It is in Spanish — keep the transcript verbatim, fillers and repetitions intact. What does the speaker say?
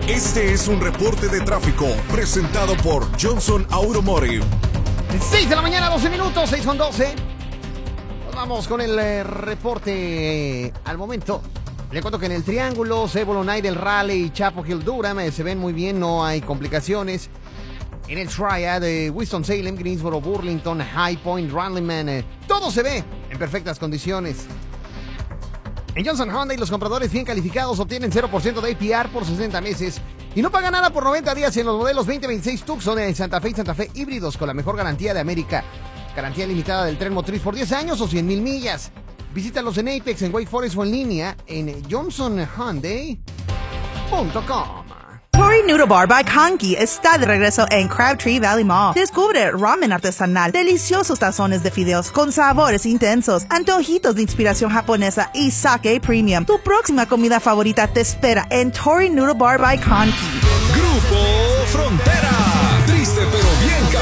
Este es un reporte de tráfico presentado por Johnson Automotive. seis de la mañana, doce minutos, seis con doce. Nos vamos con el eh, reporte eh, al momento. Le cuento que en el Triángulo, Zebulon Night, el Raleigh y Chapel Hill Durham eh, se ven muy bien, no hay complicaciones. En el Triad de Winston-Salem, Greensboro, Burlington, High Point, Randleman, eh, todo se ve en perfectas condiciones. En Johnson Hyundai, los compradores bien calificados obtienen cero por ciento de A P R por sesenta meses y no pagan nada por noventa días en los modelos veinte veintiséis Tucson en Santa Fe y Santa Fe híbridos con la mejor garantía de América. Garantía limitada del tren motriz por diez años o cien mil millas. Visítalos en Apex, en Wake Forest o en línea en johnson hyundai punto com. Tori Noodle Bar by Kanki está de regreso en Crabtree Valley Mall. Descubre ramen artesanal, deliciosos tazones de fideos con sabores intensos, antojitos de inspiración japonesa y sake premium. Tu próxima comida favorita te espera en Tori Noodle Bar by Kanki. Grupo Frontera.